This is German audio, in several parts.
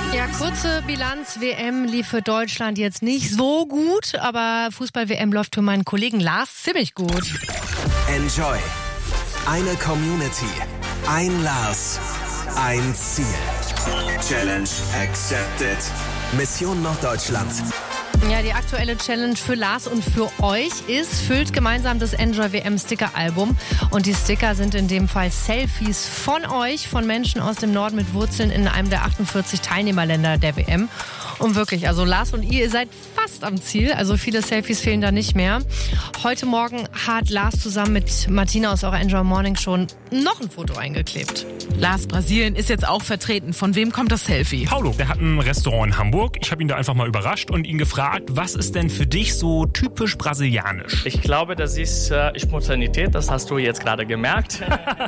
Ja, kurze Bilanz. WM lief für Deutschland jetzt nicht so gut, aber Fußball-WM läuft für meinen Kollegen Lars ziemlich gut. Enjoy. Eine Community. Ein Lars. Ein Ziel. Challenge accepted. Mission Norddeutschland. Ja, die aktuelle Challenge für Lars und für euch ist, füllt gemeinsam das Enjoy WM Sticker-Album. Und die Sticker sind in dem Fall Selfies von euch, von Menschen aus dem Norden mit Wurzeln in einem der 48 Teilnehmerländer der WM. Und wirklich, also Lars und ihr seid fast am Ziel. Also viele Selfies fehlen da nicht mehr. Heute Morgen hat Lars zusammen mit Martina aus eurer Enjoy Morning schon noch ein Foto eingeklebt. Lars, Brasilien ist jetzt auch vertreten. Von wem kommt das Selfie? Paulo, der hat ein Restaurant in Hamburg. Ich habe ihn da einfach mal überrascht und ihn gefragt, was ist denn für dich so typisch brasilianisch? Ich glaube, das ist Spontanität, das hast du jetzt gerade gemerkt.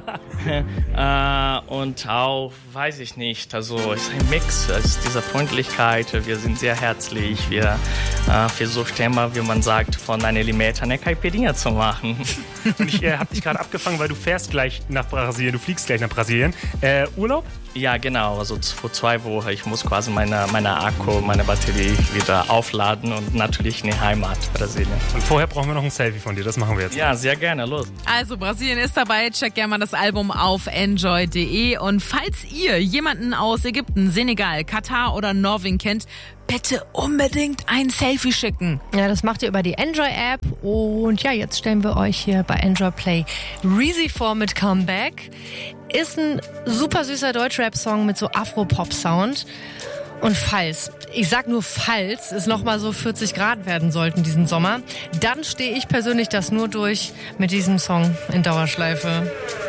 Und auch, weiß ich nicht, also es ist ein Mix, es ist diese Freundlichkeit, wir sind sehr herzlich, wir versuchen immer, wie man sagt, von einer Limette eine Caipirinha zu machen. Und ich habe dich gerade abgefangen, weil du fährst gleich nach Brasilien, du fliegst gleich nach Brasilien. Urlaub? Ja, genau, also vor 2 Wochen, ich muss quasi meine Akku, meine Batterie wieder aufladen und natürlich in die Heimat, Brasilien. Und vorher brauchen wir noch ein Selfie von dir, das machen wir jetzt. Ja, sehr gerne, los. Also Brasilien ist dabei, checkt gerne mal das Album auf enjoy.de. Und falls ihr jemanden aus Ägypten, Senegal, Katar oder Norwegen kennt, bitte unbedingt ein Selfie schicken. Ja, das macht ihr über die Enjoy-App. Und ja, jetzt stellen wir euch hier bei Enjoy Play Reezy vor mit Comeback. Ist ein super süßer Deutschrap-Song mit so Afro-Pop-Sound. Und falls, ich sag nur falls, es nochmal so 40 Grad werden sollten diesen Sommer, dann stehe ich persönlich das nur durch mit diesem Song in Dauerschleife.